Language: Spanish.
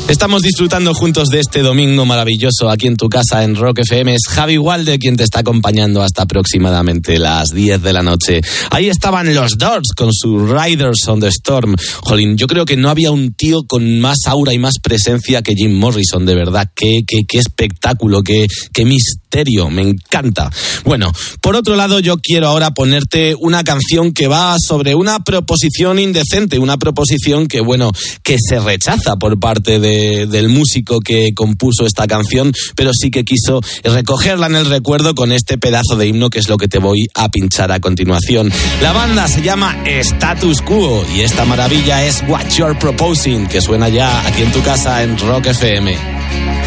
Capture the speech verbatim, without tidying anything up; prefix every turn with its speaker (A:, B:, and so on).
A: Estamos disfrutando juntos de este domingo maravilloso aquí en tu casa en Rock F M. Es Javi Walde quien te está acompañando hasta aproximadamente las diez de la noche. Ahí estaban los Doors con su Riders on the Storm. Jolín, yo creo que no había un tío con más aura y más presencia que Jim Morrison, de verdad. Qué, qué, qué espectáculo, qué, qué misterio, me encanta. Bueno, por otro lado, yo quiero ahora ponerte una canción que va sobre una proposición indecente, una proposición que, bueno, que se rechaza por parte de del músico que compuso esta canción, pero sí que quiso recogerla en el recuerdo con este pedazo de himno que es lo que te voy a pinchar a continuación. La banda se llama Status Quo y esta maravilla es What You're Proposing, que suena ya aquí en tu casa en Rock F M.